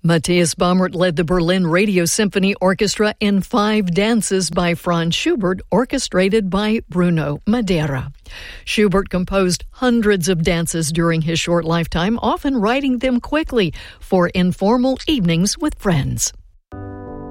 Matthias Baumert led the Berlin Radio Symphony Orchestra in 5 dances by Franz Schubert, orchestrated by Bruno Madeira. Schubert composed hundreds of dances during his short lifetime, often writing them quickly for informal evenings with friends.